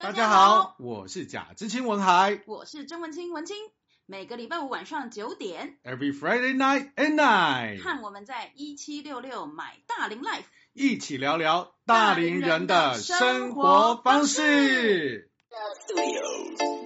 大家好，我是贾知青文海， 我是曾文清文清。每个礼拜五晚上9点 Every Friday night at night， 看我们在1766买大龄 Life， 一起聊聊大龄人的生活方式。